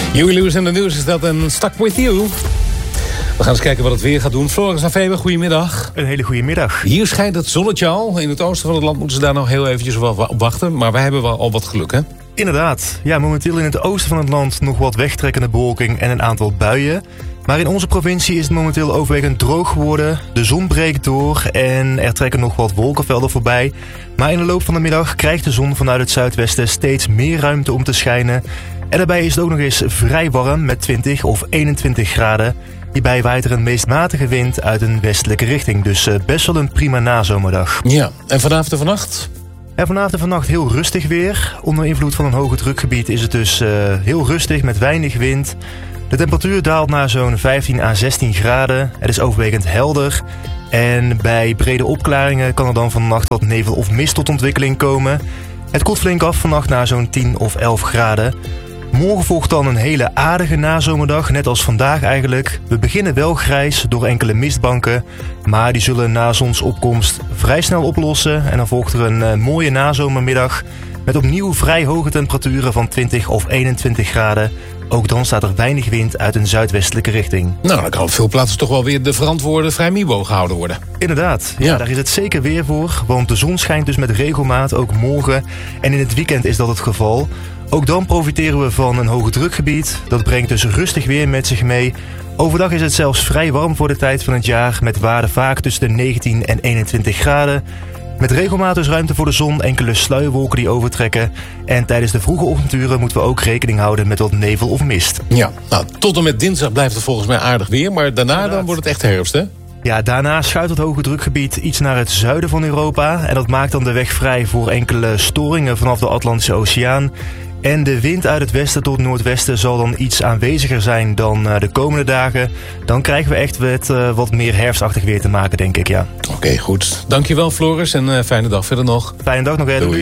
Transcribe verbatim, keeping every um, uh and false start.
Huey Lewis in de nieuws is dat en Stuck With You. We gaan eens kijken wat het weer gaat doen. Floris en Febe, goedemiddag. Een hele goede middag. Hier schijnt het zonnetje al. In het oosten van het land moeten ze daar nog heel eventjes op wachten. Maar wij hebben wel al wat geluk, hè? Inderdaad. Ja, momenteel in het oosten van het land nog wat wegtrekkende bewolking en een aantal buien. Maar in onze provincie is het momenteel overwegend droog geworden. De zon breekt door en er trekken nog wat wolkenvelden voorbij. Maar in de loop van de middag krijgt de zon vanuit het zuidwesten steeds meer ruimte om te schijnen. En daarbij is het ook nog eens vrij warm met twintig of eenentwintig graden. Hierbij waait er een meest matige wind uit een westelijke richting. Dus best wel een prima nazomerdag. Ja, en vanavond en vannacht? En vanavond en vannacht heel rustig weer. Onder invloed van een hoge drukgebied is het dus uh, heel rustig met weinig wind. De temperatuur daalt naar zo'n vijftien à zestien graden. Het is overwegend helder. En bij brede opklaringen kan er dan vannacht wat nevel of mist tot ontwikkeling komen. Het koelt flink af vannacht naar zo'n tien of elf graden. Morgen volgt dan een hele aardige nazomerdag, net als vandaag eigenlijk. We beginnen wel grijs door enkele mistbanken, maar die zullen na zonsopkomst vrij snel oplossen. En dan volgt er een uh, mooie nazomermiddag met opnieuw vrij hoge temperaturen van twintig of eenentwintig graden. Ook dan staat er weinig wind uit een zuidwestelijke richting. Nou, dan kan op veel plaatsen toch wel weer de verantwoorde vrijmibo gehouden worden. Inderdaad, ja. ja, daar is het zeker weer voor. Want de zon schijnt dus met regelmaat, ook morgen. En in het weekend is dat het geval. Ook dan profiteren we van een hoge drukgebied. Dat brengt dus rustig weer met zich mee. Overdag is het zelfs vrij warm voor de tijd van het jaar, met waarden vaak tussen de negentien en eenentwintig graden. Met regelmaat dus ruimte voor de zon, enkele sluierwolken die overtrekken. En tijdens de vroege ochtenduren moeten we ook rekening houden met wat nevel of mist. Ja, nou, tot en met dinsdag blijft het volgens mij aardig weer. Maar daarna Inderdaad. Dan wordt het echt herfst, hè? Ja, daarna schuift het hoge drukgebied iets naar het zuiden van Europa. En dat maakt dan de weg vrij voor enkele storingen vanaf de Atlantische Oceaan. En de wind uit het westen tot noordwesten zal dan iets aanweziger zijn dan uh, de komende dagen. Dan krijgen we echt met uh, wat meer herfstachtig weer te maken, denk ik, ja. Oké, okay, goed. Dankjewel, Floris. En uh, fijne dag verder nog. Fijne dag nog, hè. Doei.